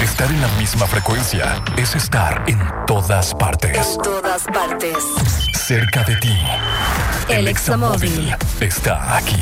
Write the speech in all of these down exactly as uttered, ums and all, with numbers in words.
Estar en la misma frecuencia es estar en todas partes. En todas partes. Cerca de ti. El El Examóvil Examóvil está aquí.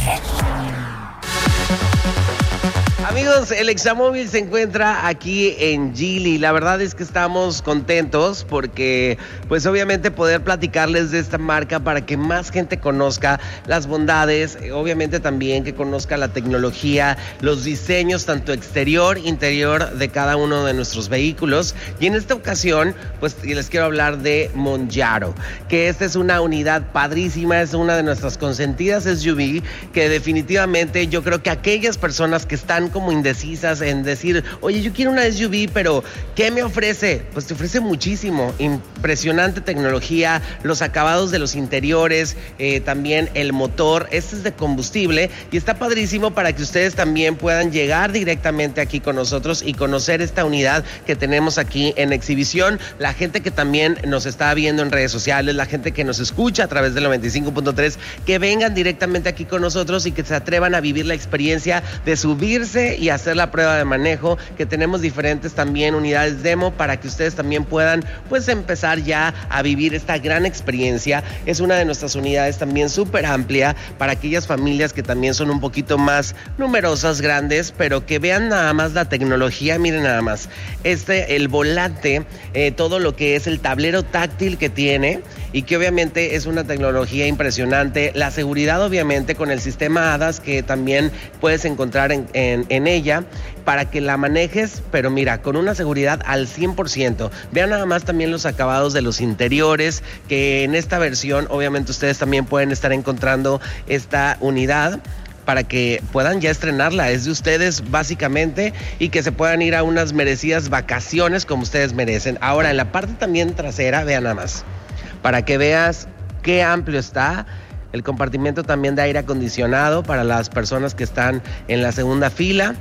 Amigos, el Examóvil se encuentra aquí en Geely. La verdad es que estamos contentos porque, pues obviamente poder platicarles de esta marca para que más gente conozca las bondades, obviamente también que conozca la tecnología, los diseños tanto exterior, interior de cada uno de nuestros vehículos. Y en esta ocasión, pues les quiero hablar de Monjaro, que esta es una unidad padrísima, es una de nuestras consentidas S U V, que definitivamente yo creo que aquellas personas que están como indecisas en decir, oye, yo quiero una S U V, pero ¿qué me ofrece? Pues te ofrece muchísimo, impresionante tecnología, los acabados de los interiores, eh, también el motor, este es de combustible y está padrísimo para que ustedes también puedan llegar directamente aquí con nosotros y conocer esta unidad que tenemos aquí en exhibición. La gente que también nos está viendo en redes sociales, la gente que nos escucha a través del noventa y cinco punto tres, que vengan directamente aquí con nosotros y que se atrevan a vivir la experiencia de subirse y hacer la prueba de manejo, que tenemos diferentes también unidades demo para que ustedes también puedan pues empezar ya a vivir esta gran experiencia. Es una de nuestras unidades también súper amplia para aquellas familias que también son un poquito más numerosas, grandes, pero que vean nada más la tecnología. Miren nada más, este, el volante, eh, todo lo que es el tablero táctil que tiene y que obviamente es una tecnología impresionante. La seguridad obviamente con el sistema A D A S que también puedes encontrar en, en, en ella para que la manejes, pero mira, con una seguridad al cien por ciento. Vean nada más también los acabados de los interiores, que en esta versión obviamente ustedes también pueden estar encontrando esta unidad para que puedan ya estrenarla, es de ustedes básicamente, y que se puedan ir a unas merecidas vacaciones como ustedes merecen. Ahora, en la parte también trasera, vean nada más, para que veas qué amplio está. El compartimiento también de aire acondicionado para las personas que están en la segunda fila.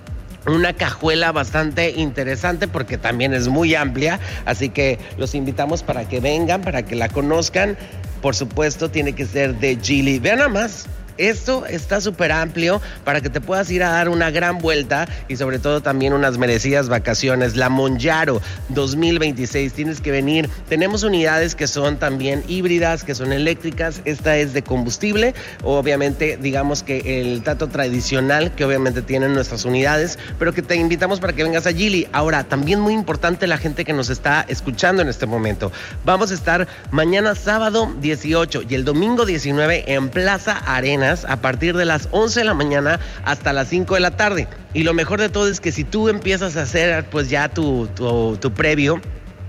Una cajuela bastante interesante porque también es muy amplia, así que los invitamos para que vengan, para que la conozcan. Por supuesto, tiene que ser de Geely. Vean nada más. Esto está súper amplio para que te puedas ir a dar una gran vuelta y sobre todo también unas merecidas vacaciones. La Monjaro dos mil veintiséis, tienes que venir. Tenemos unidades que son también híbridas, que son eléctricas. Esta es de combustible, obviamente digamos que el trato tradicional que obviamente tienen nuestras unidades, pero que te invitamos para que vengas a Geely. Ahora, también muy importante la gente que nos está escuchando en este momento. Vamos a estar mañana sábado dieciocho y el domingo diecinueve en Plaza Arena a partir de las once de la mañana hasta las cinco de la tarde. Y lo mejor de todo es que si tú empiezas a hacer pues ya tu, tu, tu previo,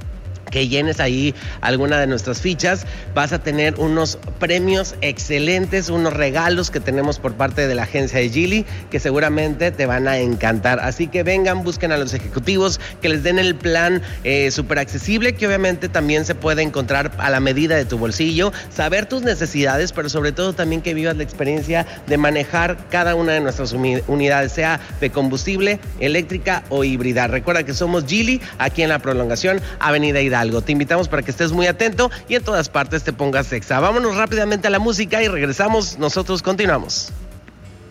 que llenes ahí alguna de nuestras fichas, vas a tener unos premios excelentes, unos regalos que tenemos por parte de la agencia de Geely que seguramente te van a encantar. Así que vengan, busquen a los ejecutivos que les den el plan eh, súper accesible, que obviamente también se puede encontrar a la medida de tu bolsillo, saber tus necesidades, pero sobre todo también que vivas la experiencia de manejar cada una de nuestras unidades, sea de combustible, eléctrica o híbrida. Recuerda que somos Geely, aquí en la prolongación Avenida Hidalgo. Algo. Te invitamos para que estés muy atento y en todas partes te pongas Exa. Vámonos rápidamente a la música y regresamos. Nosotros continuamos.